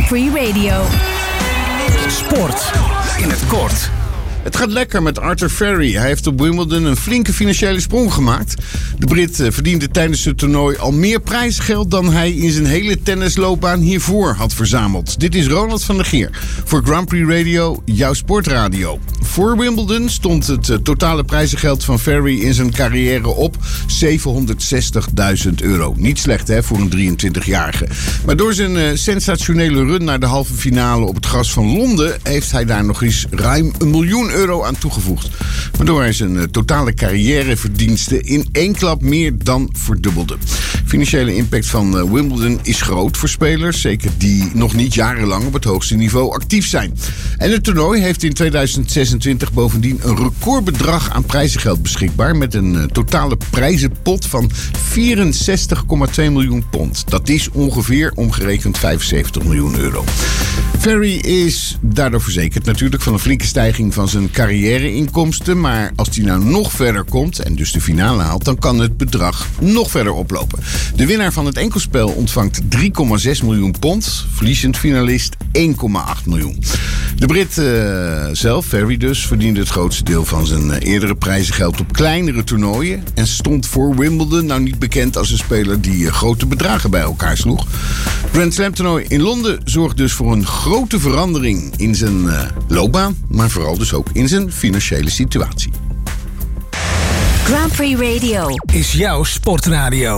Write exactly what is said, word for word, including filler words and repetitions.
Grand Prix Radio. Sport in het kort. Het gaat lekker met Arthur Furry. Hij heeft op Wimbledon een flinke financiële sprong gemaakt. De Brit verdiende tijdens het toernooi al meer prijsgeld dan hij in zijn hele tennisloopbaan hiervoor had verzameld. Dit is Ronald van der Geer voor Grand Prix Radio, jouw sportradio. Voor Wimbledon stond het uh, totale prijzengeld van Furry in zijn carrière op zevenhonderdzestigduizend euro. Niet slecht hè, voor een drieëntwintigjarige. Maar door zijn uh, sensationele run naar de halve finale op het gras van Londen heeft hij daar nog eens ruim een miljoen euro aan toegevoegd. Waardoor hij zijn uh, totale carrièreverdiensten in één klap meer dan verdubbelde. Financiële impact van uh, Wimbledon is groot voor spelers, zeker die nog niet jarenlang op het hoogste niveau actief zijn. En het toernooi heeft in tweeduizend zesentwintig bovendien een recordbedrag aan prijzengeld beschikbaar met een uh, totale prijzenpot van vierenzestig komma twee miljoen pond. Dat is ongeveer omgerekend vijfenzeventig miljoen euro. Furry is daardoor verzekerd natuurlijk van een flinke stijging van zijn carrièreinkomsten. Maar als hij nou nog verder komt en dus de finale haalt, dan kan het bedrag nog verder oplopen. De winnaar van het enkelspel ontvangt drie komma zes miljoen pond. Verliezend finalist één komma acht miljoen. De Brit uh, zelf, Furry dus, verdiende het grootste deel van zijn uh, eerdere prijzengeld op kleinere toernooien. En stond voor Wimbledon nou niet bekend als een speler die uh, grote bedragen bij elkaar sloeg. Grand Slam toernooi in Londen zorgt dus voor een grote verandering in zijn uh, loopbaan, maar vooral dus ook in zijn financiële situatie. Grand Prix Radio Is jouw sportradio.